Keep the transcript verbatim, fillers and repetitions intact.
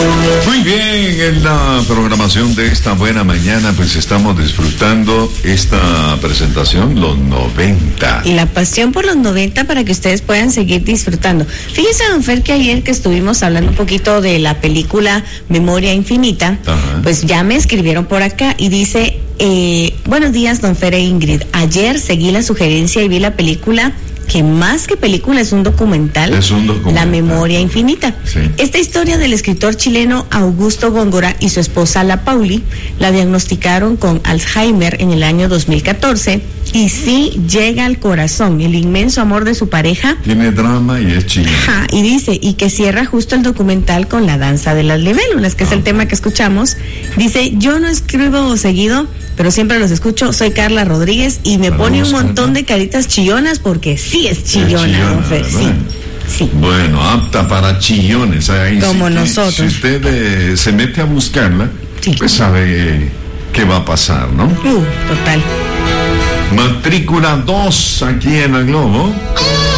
Muy bien, en la programación de esta buena mañana, pues estamos disfrutando esta presentación, los noventa. Y la pasión por los noventa para que ustedes puedan seguir disfrutando. Fíjese, don Fer, que ayer que estuvimos hablando un poquito de la película Memoria Infinita, ajá, pues ya me escribieron por acá y dice, eh, buenos días, don Fer e Ingrid. Ayer seguí la sugerencia y vi la película que más que película es un documental, es un documental. La Memoria Infinita. Sí. Esta historia del escritor chileno Augusto Góngora y su esposa La Pauli la diagnosticaron con Alzheimer en el año dos mil catorce y sí llega al corazón el inmenso amor de su pareja. Tiene drama y es chileno. Ajá, y dice, y que cierra justo el documental con la danza de las libélulas, que ah. es el tema que escuchamos. Dice, yo no escribo seguido, pero siempre los escucho. Soy Carla Rodríguez y me Saludos, pone un montón Carla. de caritas chillonas porque sí es chillona, chillona, don Fer, sí, sí. Bueno, apta para chillones. Ahí Como si nosotros. Si usted eh, se mete a buscarla, sí, pues sabe eh, qué va a pasar, ¿no? Uh, total. Matrícula dos aquí en el Globo.